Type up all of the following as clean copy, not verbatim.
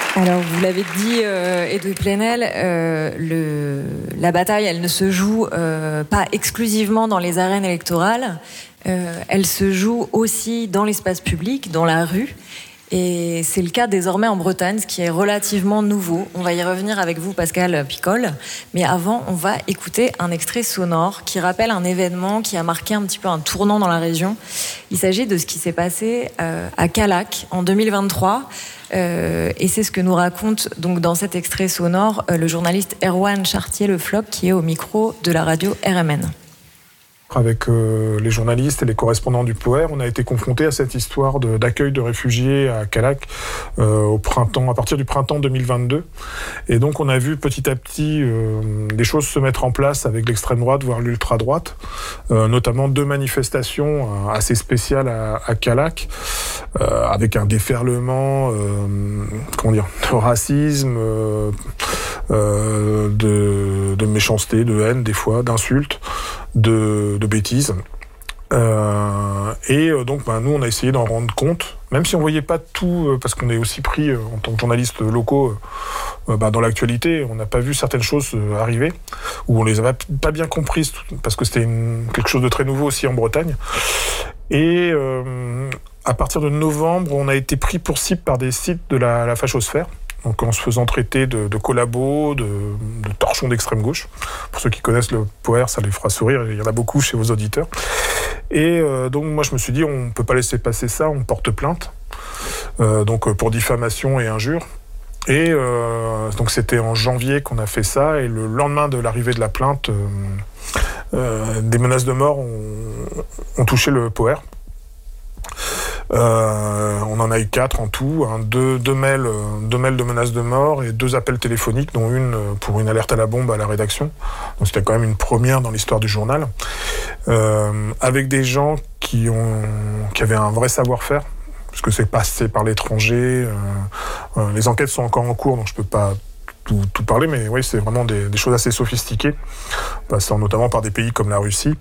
Alors, vous l'avez dit, Edoui Plenel, la bataille, elle ne se joue pas exclusivement dans les arènes électorales, elle se joue aussi dans l'espace public, dans la rue. Et c'est le cas désormais en Bretagne, ce qui est relativement nouveau. On va y revenir avec vous, Pascal Picol. Mais avant, on va écouter un extrait sonore qui rappelle un événement qui a marqué un petit peu un tournant dans la région. Il s'agit de ce qui s'est passé à Callac en 2023. Et c'est ce que nous raconte donc dans cet extrait sonore le journaliste Erwan Chartier-Le Floch, qui est au micro de la radio RMN. Avec les journalistes et les correspondants du POER, on a été confrontés à cette histoire d'accueil de réfugiés à Callac à partir du printemps 2022. Et donc on a vu petit à petit des choses se mettre en place avec l'extrême droite, voire l'ultra-droite, notamment 2 manifestations assez spéciales à Callac, avec un déferlement de racisme, de méchanceté, de haine des fois, d'insultes, de bêtises. Donc nous on a essayé d'en rendre compte, même si on voyait pas tout, parce qu'on est aussi pris en tant que journalistes locaux dans l'actualité, on n'a pas vu certaines choses arriver, ou on les avait pas bien comprises, parce que c'était quelque chose de très nouveau aussi en Bretagne. Et à partir de novembre, on a été pris pour cible par des sites de la fachosphère, donc en se faisant traiter de collabos, de torchons d'extrême gauche. Pour ceux qui connaissent le POER, ça les fera sourire, il y en a beaucoup chez vos auditeurs. Et donc moi je me suis dit, on ne peut pas laisser passer ça, on porte plainte, pour diffamation et injure. Et donc c'était en janvier qu'on a fait ça, et le lendemain de l'arrivée de la plainte, des menaces de mort ont touché le POER. On en a eu 4 en tout, 2 mails de menaces de mort et 2 appels téléphoniques, dont une pour une alerte à la bombe à la rédaction. Donc c'était quand même une première dans l'histoire du journal, avec des gens qui avaient un vrai savoir-faire, parce que c'est passé par l'étranger. Les enquêtes sont encore en cours, donc je peux pas tout parler, mais oui, c'est vraiment des choses assez sophistiquées, passant notamment par des pays comme la Russie.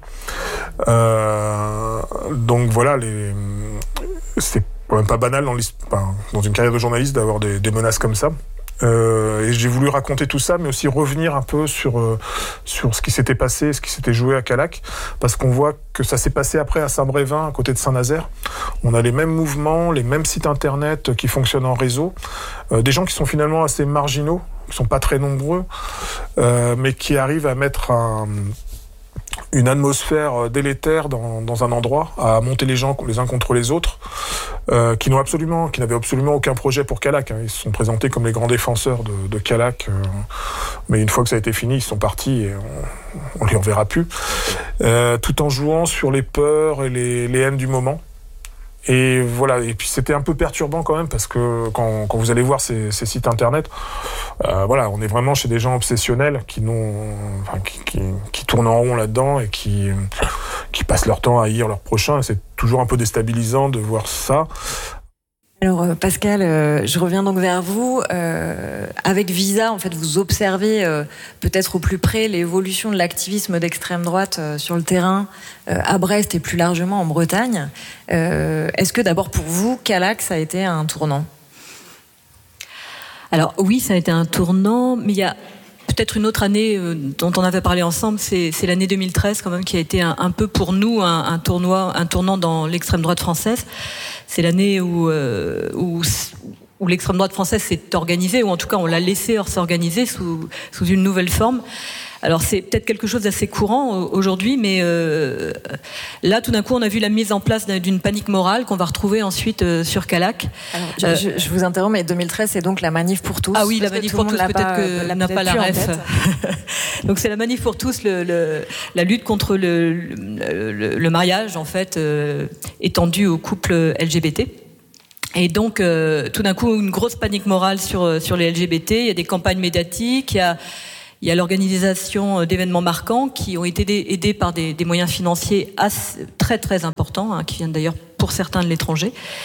Donc voilà, c'est quand même pas banal dans une carrière de journaliste d'avoir des menaces comme ça. Et j'ai voulu raconter tout ça, mais aussi revenir un peu sur ce qui s'était passé, ce qui s'était joué à Callac, parce qu'on voit que ça s'est passé après à Saint-Brévin, à côté de Saint-Nazaire. On a les mêmes mouvements, les mêmes sites internet qui fonctionnent en réseau, des gens qui sont finalement assez marginaux, qui sont pas très nombreux, mais qui arrivent à mettre une atmosphère délétère dans un endroit, à monter les gens les uns contre les autres, qui n'avaient absolument aucun projet pour Callac. Ils se sont présentés comme les grands défenseurs de Callac, mais une fois que ça a été fini, ils sont partis et on les reverra plus, tout en jouant sur les peurs et les haines du moment. Et voilà, et puis c'était un peu perturbant quand même, parce que quand vous allez voir ces sites internet, on est vraiment chez des gens obsessionnels qui tournent en rond là-dedans et qui passent leur temps à haïr leur prochain. Et c'est toujours un peu déstabilisant de voir ça. Alors Pascal, je reviens donc vers vous. Avec Visa, en fait, vous observez peut-être au plus près l'évolution de l'activisme d'extrême droite sur le terrain à Brest et plus largement en Bretagne. Est-ce que d'abord pour vous, Callac, ça a été un tournant ? Alors oui, ça a été un tournant, mais il y a peut-être une autre année dont on avait parlé ensemble, c'est l'année 2013 quand même, qui a été un peu pour nous un tournant dans l'extrême droite française. C'est l'année où l'extrême droite française s'est organisée, ou en tout cas on l'a laissée s'organiser sous une nouvelle forme. Alors c'est peut-être quelque chose d'assez courant aujourd'hui, mais là tout d'un coup on a vu la mise en place d'une panique morale qu'on va retrouver ensuite sur Callac. Alors, je vous interromps, mais 2013 c'est donc la manif pour tous. Ah oui, la manif pour tous, peut-être que n'a pas la ref. Donc c'est la manif pour tous, la lutte contre le mariage en fait étendu aux couples LGBT. Et donc tout d'un coup une grosse panique morale sur les LGBT. Il y a des campagnes médiatiques, il y a l'organisation d'événements marquants qui ont été aidés par des moyens financiers très très importants, qui viennent d'ailleurs pour certains de l'étranger.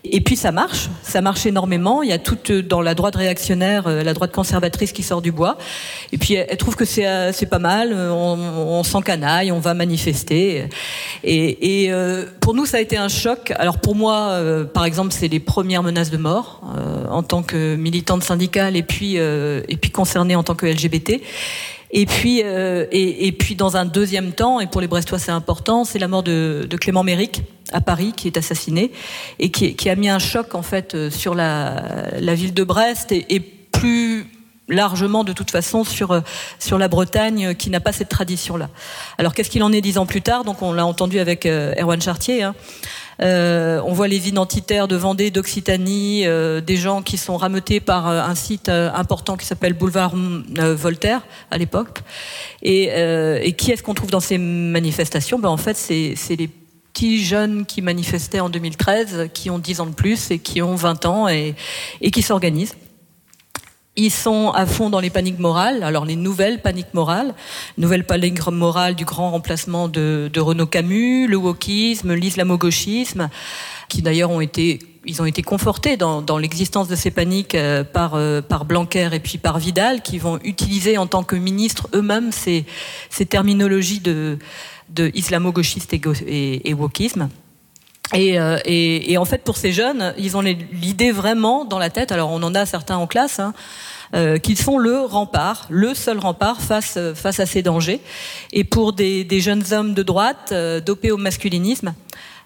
Et puis ça marche énormément. Il y a toute dans la droite réactionnaire, la droite conservatrice qui sort du bois. Et puis elle trouve que c'est pas mal. On s'encanaille, on va manifester. Et pour nous ça a été un choc. Alors pour moi, par exemple, c'est les premières menaces de mort en tant que militante syndicale et puis concernée en tant que LGBT. Et puis dans un deuxième temps, et pour les Brestois c'est important, c'est la mort de Clément Méric à Paris, qui est assassiné et qui a mis un choc en fait sur la ville de Brest et plus largement de toute façon sur la Bretagne qui n'a pas cette tradition-là. Alors qu'est-ce qu'il en est 10 ans plus tard? Donc on l'a entendu avec Erwan Chartier. On voit les identitaires de Vendée, d'Occitanie, des gens qui sont rameutés par un site important qui s'appelle Boulevard Voltaire à l'époque. Et qui est-ce qu'on trouve dans ces manifestations? En fait, c'est les petits jeunes qui manifestaient en 2013, qui ont 10 ans de plus et qui ont 20 ans et qui s'organisent. Ils sont à fond dans les paniques morales. Alors les nouvelles paniques morales du grand remplacement de Renaud Camus, le wokisme, l'islamo-gauchisme, qui d'ailleurs ont été confortés dans l'existence de ces paniques par Blanquer et puis par Vidal, qui vont utiliser en tant que ministres eux-mêmes ces terminologies de islamo-gauchiste et wokisme. Et en fait, pour ces jeunes, ils ont l'idée vraiment dans la tête. Alors, on en a certains en classe, qu'ils sont le seul rempart face à ces dangers. Et pour des jeunes hommes de droite, dopés au masculinisme,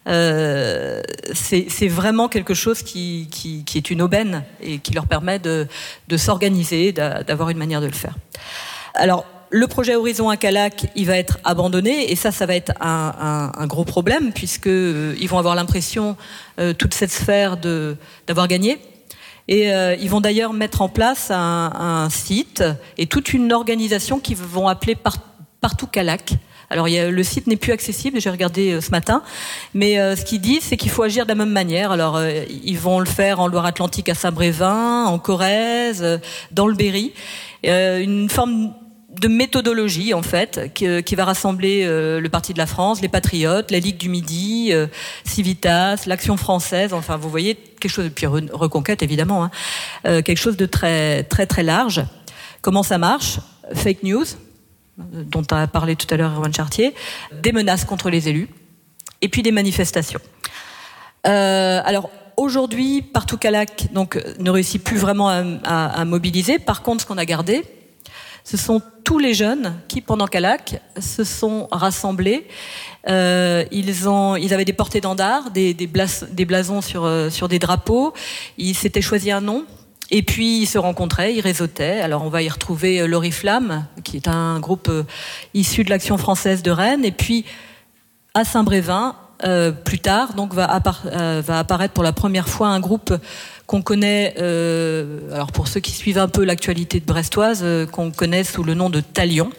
c'est vraiment quelque chose qui est une aubaine et qui leur permet de s'organiser, d'avoir une manière de le faire. Alors, le projet Horizon à Calac, il va être abandonné et ça va être un gros problème puisque ils vont avoir l'impression toute cette sphère d'avoir gagné et ils vont d'ailleurs mettre en place un site et toute une organisation qu'ils vont appeler Partout Calac. Alors le site n'est plus accessible, j'ai regardé ce matin, mais ce qu'ils disent, c'est qu'il faut agir de la même manière. Alors ils vont le faire en Loire-Atlantique à Saint-Brévin, en Corrèze, dans le Berry, une forme de méthodologie en fait qui va rassembler le Parti de la France, les Patriotes, la Ligue du Midi, Civitas, l'Action française. Enfin, vous voyez quelque chose. Puis Reconquête évidemment, quelque chose de très très très large. Comment ça marche? Fake news, dont a parlé tout à l'heure Erwan Chartier, des menaces contre les élus, et puis des manifestations. Alors aujourd'hui, Partout Calac donc ne réussit plus vraiment à mobiliser. Par contre, ce qu'on a gardé, ce sont tous les jeunes qui, pendant Calac, se sont rassemblés. Ils avaient des portées-étendards, des blasons sur des drapeaux. Ils s'étaient choisi un nom. Et puis, ils se rencontraient, ils réseautaient. Alors, on va y retrouver l'Oriflamme, qui est un groupe issu de l'Action française de Rennes. Et puis, à Saint-Brévin, plus tard, donc va apparaître pour la première fois un groupe qu'on connaît, alors pour ceux qui suivent un peu l'actualité de brestoise, qu'on connaît sous le nom de Talion.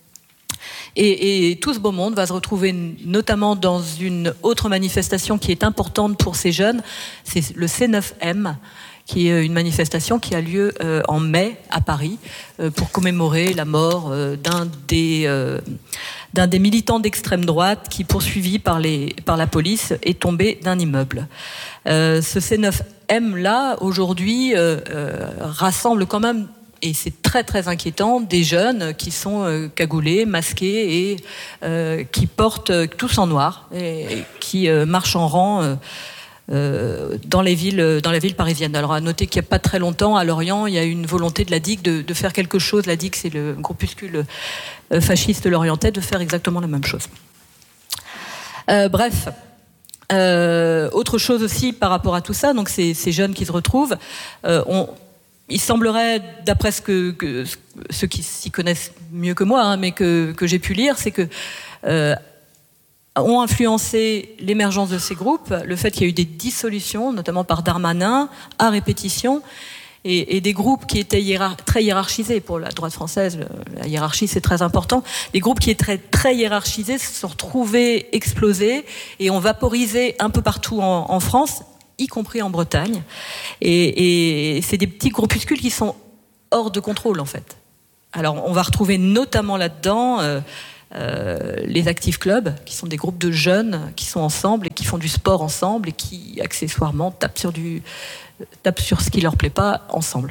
Et tout ce beau monde va se retrouver notamment dans une autre manifestation qui est importante pour ces jeunes, c'est le C9M, qui est une manifestation qui a lieu en mai à Paris pour commémorer la mort d'un des militants d'extrême droite qui, poursuivi par la police, est tombé d'un immeuble. Ce C9M là aujourd'hui rassemble quand même, et c'est très très inquiétant, des jeunes qui sont cagoulés, masqués et qui portent tous en noir et qui marchent en rang dans la ville parisienne. Alors à noter qu'il n'y a pas très longtemps à Lorient, il y a eu une volonté de la DIC de faire quelque chose. La DIC, c'est le groupuscule fasciste lorientais, de faire exactement la même chose. Bref. Autre chose aussi par rapport à tout ça, donc ces jeunes qui se retrouvent, il semblerait, d'après ceux qui s'y connaissent mieux que moi, mais que j'ai pu lire, c'est que ont influencé l'émergence de ces groupes, le fait qu'il y a eu des dissolutions, notamment par Darmanin, à répétition, et des groupes qui étaient très hiérarchisés. Pour la droite française, la hiérarchie c'est très important. Les groupes qui étaient très hiérarchisés se sont retrouvés explosés et ont vaporisé un peu partout en France, y compris en Bretagne. Et c'est des petits groupuscules qui sont hors de contrôle en fait. Alors on va retrouver notamment là-dedans les Active Club, qui sont des groupes de jeunes qui sont ensemble et qui font du sport ensemble et qui, accessoirement, tapent sur ce qui leur plaît pas ensemble.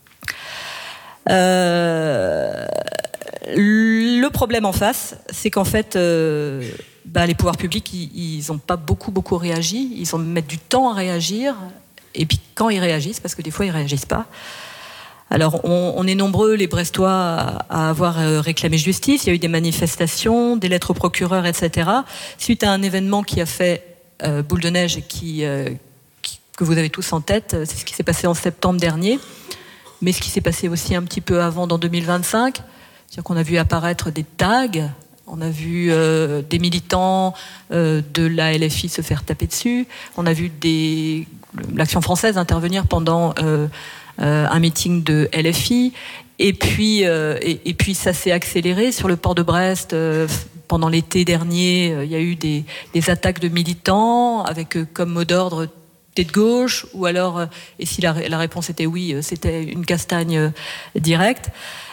Le problème en face, c'est qu'en fait, les pouvoirs publics, ils n'ont pas beaucoup réagi. Ils mettent du temps à réagir. Et puis quand ils réagissent, parce que des fois ils réagissent pas. Alors on est nombreux, les Brestois, à avoir réclamé justice. Il y a eu des manifestations, des lettres au procureur, etc. Suite à un événement qui a fait boule de neige et que vous avez tous en tête, c'est ce qui s'est passé en septembre dernier. Mais ce qui s'est passé aussi un petit peu avant, dans 2025, c'est-à-dire qu'on a vu apparaître des tags, on a vu des militants de la LFI se faire taper dessus, on a vu l'Action française intervenir pendant un meeting de LFI, et puis ça s'est accéléré sur le port de Brest. Pendant l'été dernier, il y a eu des attaques de militants avec comme mot d'ordre t'es de gauche, ou alors, et si la réponse était oui, c'était une castagne directe.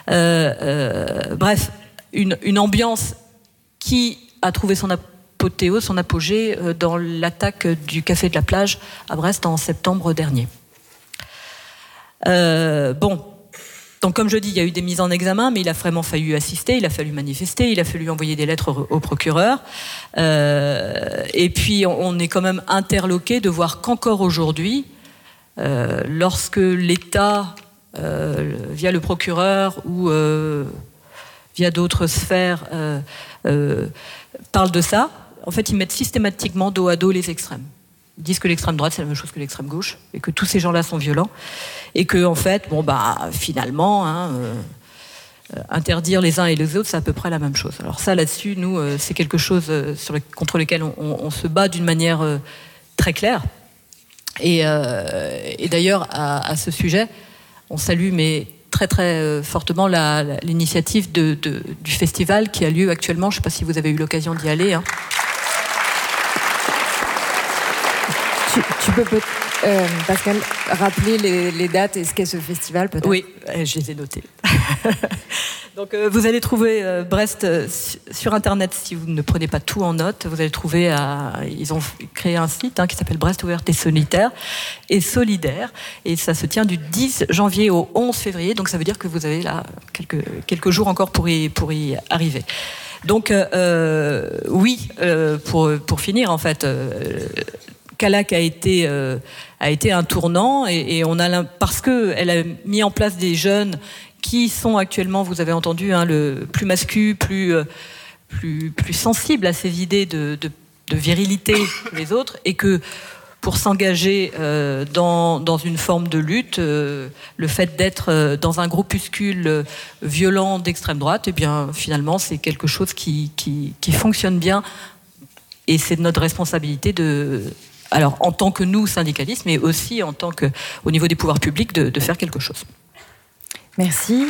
Bref, une ambiance qui a trouvé son apothéose, son apogée dans l'attaque du Café de la Plage à Brest en septembre dernier. Donc comme je dis, il y a eu des mises en examen, mais il a vraiment fallu assister, il a fallu manifester, il a fallu envoyer des lettres au procureur. Et puis on est quand même interloqué de voir qu'encore aujourd'hui, lorsque l'État, via le procureur ou via d'autres sphères, parle de ça, en fait ils mettent systématiquement dos à dos les extrêmes. Ils disent que l'extrême droite c'est la même chose que l'extrême gauche et que tous ces gens-là sont violents et que en fait finalement interdire les uns et les autres c'est à peu près la même chose. Alors ça là-dessus nous c'est quelque chose contre lequel on se bat d'une manière très claire et d'ailleurs à ce sujet on salue mais très très fortement l'initiative du festival qui a lieu actuellement. Je ne sais pas si vous avez eu l'occasion d'y aller. Tu peux Pascal, rappeler les dates et ce qu'est ce festival, peut-être ? Oui, je les ai notées. Donc, vous allez trouver Brest sur Internet, si vous ne prenez pas tout en note. Vous allez trouver, ils ont créé un site qui s'appelle Brest ouverte et solidaire. Et ça se tient du 10 janvier au 11 février. Donc, ça veut dire que vous avez là quelques jours encore pour y arriver. Donc, oui, pour finir, en fait... Calac a été un tournant et on a parce que elle a mis en place des jeunes qui sont actuellement, vous avez entendu, le plus masculin, plus sensibles à ces idées de virilité que les autres, et que pour s'engager dans une forme de lutte, le fait d'être dans un groupuscule violent d'extrême droite, eh bien finalement c'est quelque chose qui fonctionne bien et c'est de notre responsabilité alors en tant que nous syndicalistes, mais aussi en tant que au niveau des pouvoirs publics de faire quelque chose. Merci.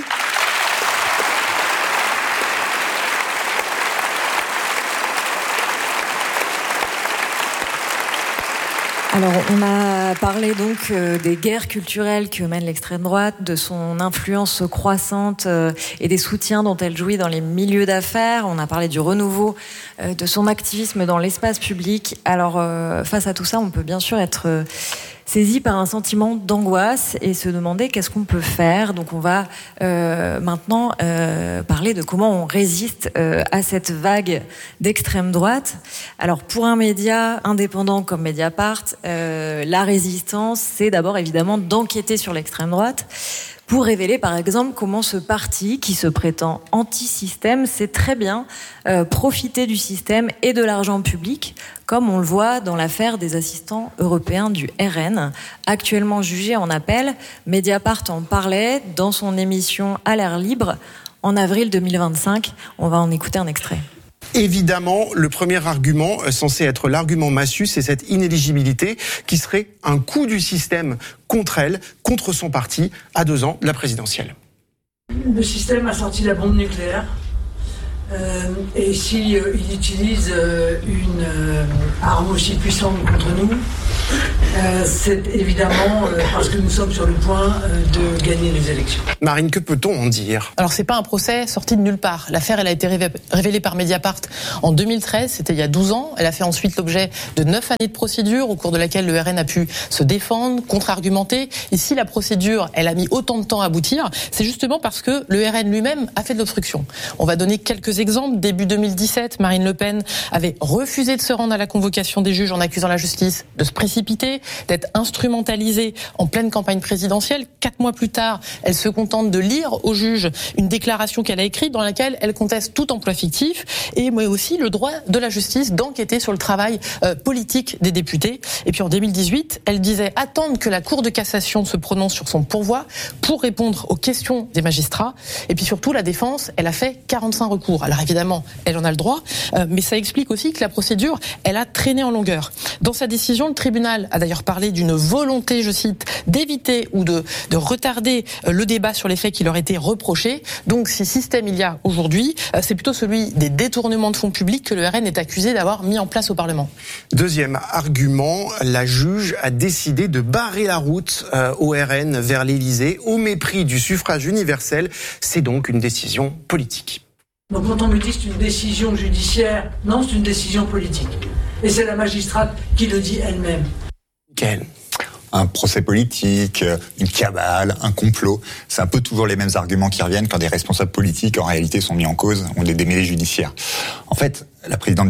Alors, on a parlé donc des guerres culturelles que mène l'extrême droite, de son influence croissante et des soutiens dont elle jouit dans les milieux d'affaires. On a parlé du renouveau de son activisme dans l'espace public. Alors, face à tout ça, on peut bien sûr être saisi par un sentiment d'angoisse et se demander qu'est-ce qu'on peut faire. Donc on va maintenant parler de comment on résiste à cette vague d'extrême droite. Alors pour un média indépendant comme Mediapart, la résistance, c'est d'abord évidemment d'enquêter sur l'extrême droite pour révéler par exemple comment ce parti qui se prétend anti-système sait très bien profiter du système et de l'argent public, comme on le voit dans l'affaire des assistants européens du RN, actuellement jugés en appel. Mediapart en parlait dans son émission À l'air libre en avril 2025. On va en écouter un extrait. Évidemment, le premier argument, censé être l'argument massu, c'est cette inéligibilité qui serait un coup du système contre elle, contre son parti, à 2 ans de la présidentielle. Le système a sorti la bombe nucléaire. Et si il utilise une arme aussi puissante contre nous, c'est évidemment parce que nous sommes sur le point de gagner les élections. Marine, que peut-on en dire ? Alors, c'est pas un procès sorti de nulle part. L'affaire, elle a été révélée par Mediapart en 2013, c'était il y a 12 ans. Elle a fait ensuite l'objet de 9 années de procédure au cours de laquelle le RN a pu se défendre, contre-argumenter. Et si la procédure, elle a mis autant de temps à aboutir, c'est justement parce que le RN lui-même a fait de l'obstruction. On va donner quelques exemples. Début 2017, Marine Le Pen avait refusé de se rendre à la convocation des juges en accusant la justice de se précipiter, d'être instrumentalisée en pleine campagne présidentielle. 4 mois plus tard, elle se contente de lire aux juges une déclaration qu'elle a écrite dans laquelle elle conteste tout emploi fictif et mais aussi le droit de la justice d'enquêter sur le travail politique des députés. Et puis en 2018, elle disait attendre que la Cour de cassation se prononce sur son pourvoi pour répondre aux questions des magistrats. Et puis surtout, la défense, elle a fait 45 recours. Alors évidemment, elle en a le droit, mais ça explique aussi que la procédure, elle a traîné en longueur. Dans sa décision, le tribunal a d'ailleurs parlé d'une volonté, je cite, d'éviter ou de retarder le débat sur les faits qui leur étaient reprochés. Donc si système il y a aujourd'hui, c'est plutôt celui des détournements de fonds publics que le RN est accusé d'avoir mis en place au Parlement. Deuxième argument, la juge a décidé de barrer la route au RN vers l'Élysée au mépris du suffrage universel. C'est donc une décision politique. Donc quand on me dit que c'est une décision judiciaire, non, c'est une décision politique. Et c'est la magistrate qui le dit elle-même. Quel ? Un procès politique, une cabale, un complot. C'est un peu toujours les mêmes arguments qui reviennent quand des responsables politiques, en réalité, sont mis en cause, ont des démêlés judiciaires. En fait, la présidente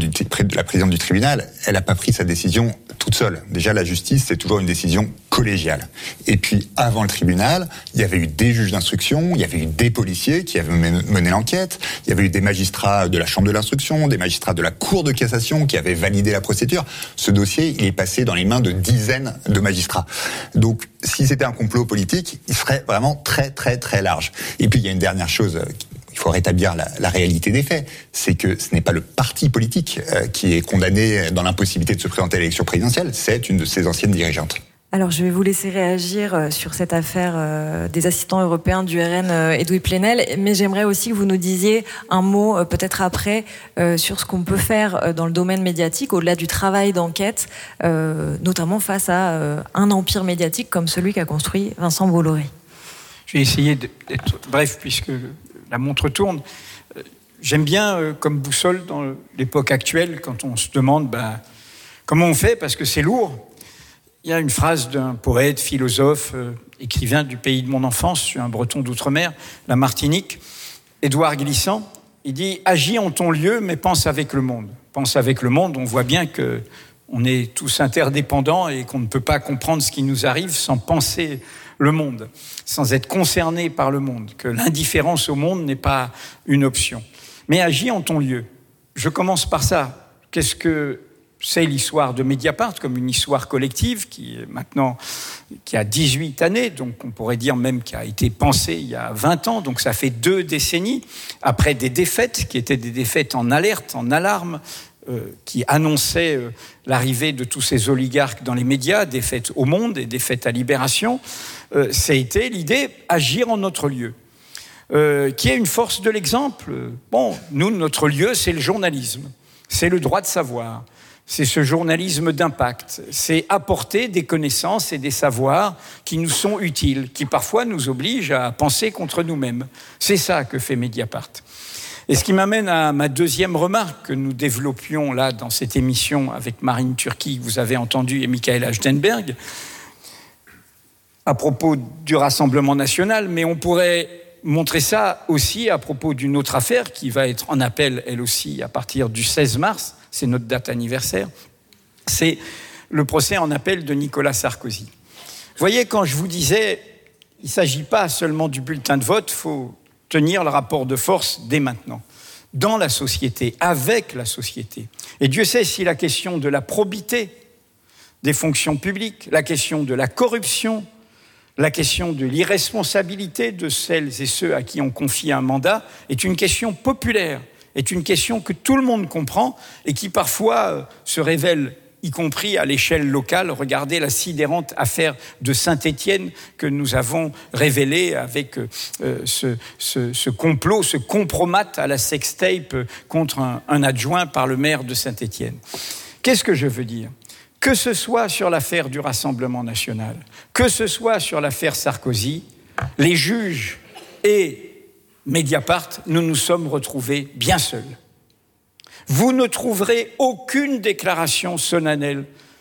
du tribunal, elle n'a pas pris sa décision toute seule. Déjà, la justice, c'est toujours une décision collégiale. Et puis, avant le tribunal, il y avait eu des juges d'instruction, il y avait eu des policiers qui avaient mené l'enquête, il y avait eu des magistrats de la Chambre de l'instruction, des magistrats de la Cour de cassation qui avaient validé la procédure. Ce dossier, il est passé dans les mains de dizaines de magistrats. Donc, si c'était un complot politique, il serait vraiment très, très, très large. Et puis, il y a une dernière chose. Il faut rétablir la réalité des faits. C'est que ce n'est pas le parti politique qui est condamné dans l'impossibilité de se présenter à l'élection présidentielle, c'est une de ses anciennes dirigeantes. Alors, je vais vous laisser réagir sur cette affaire des assistants européens du RN Edoui Plenel, mais j'aimerais aussi que vous nous disiez un mot, peut-être après, sur ce qu'on peut faire dans le domaine médiatique, au-delà du travail d'enquête, notamment face à un empire médiatique comme celui qu'a construit Vincent Bolloré. Je vais essayer d'être bref, puisque la montre tourne. J'aime bien, comme boussole dans l'époque actuelle, quand on se demande comment on fait, parce que c'est lourd. Il y a une phrase d'un poète, philosophe, écrivain du pays de mon enfance, je suis un breton d'outre-mer, la Martinique, Édouard Glissant. Il dit « Agis en ton lieu, mais pense avec le monde ». Pense avec le monde, on voit bien qu'on est tous interdépendants et qu'on ne peut pas comprendre ce qui nous arrive sans penser le monde, sans être concerné par le monde, que l'indifférence au monde n'est pas une option. Mais agis en ton lieu. Je commence par ça. Qu'est-ce que c'est l'histoire de Mediapart comme une histoire collective qui a 18 années, donc on pourrait dire même qui a été pensée il y a 20 ans, donc ça fait 2 décennies, après des défaites qui étaient des défaites en alerte, en alarme, qui annonçaient l'arrivée de tous ces oligarques dans les médias, défaites au Monde et défaites à Libération. Ça a été l'idée agir en notre lieu, qui est une force de l'exemple. Bon, nous, notre lieu, c'est le journalisme, c'est le droit de savoir. C'est ce journalisme d'impact, c'est apporter des connaissances et des savoirs qui nous sont utiles, qui parfois nous obligent à penser contre nous-mêmes. C'est ça que fait Mediapart. Et ce qui m'amène à ma deuxième remarque que nous développions là dans cette émission avec Marine Turki, que vous avez entendue, et Michael Achtenberg, à propos du Rassemblement national, mais on pourrait montrer ça aussi à propos d'une autre affaire qui va être en appel, elle aussi, à partir du 16 mars, c'est notre date anniversaire, c'est le procès en appel de Nicolas Sarkozy. Vous voyez, quand je vous disais, il ne s'agit pas seulement du bulletin de vote, il faut tenir le rapport de force dès maintenant, dans la société, avec la société. Et Dieu sait si la question de la probité des fonctions publiques, la question de la corruption, la question de l'irresponsabilité de celles et ceux à qui on confie un mandat est une question populaire, est une question que tout le monde comprend et qui parfois se révèle y compris à l'échelle locale. Regardez la sidérante affaire de Saint-Étienne que nous avons révélée avec ce complot, ce compromat à la sextape contre un adjoint par le maire de Saint-Étienne. Qu'est-ce que je veux dire ? Que ce soit sur l'affaire du Rassemblement national, que ce soit sur l'affaire Sarkozy, les juges et Mediapart, nous nous sommes retrouvés bien seuls. Vous ne trouverez aucune déclaration solennelle